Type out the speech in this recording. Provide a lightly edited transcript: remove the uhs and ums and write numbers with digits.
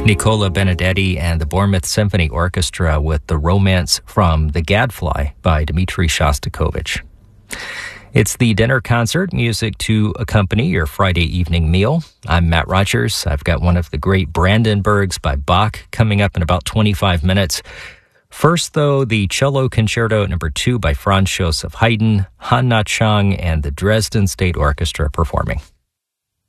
Nicola Benedetti and the Bournemouth Symphony Orchestra with The Romance from The Gadfly by Dmitri Shostakovich. It's the dinner concert, music to accompany your Friday evening meal. I'm Matt Rogers. I've got one of the great Brandenburgs by Bach coming up in about 25 minutes. First, though, the Cello Concerto No. 2 by Franz Joseph Haydn, Han Na Chang, and the Dresden State Orchestra performing.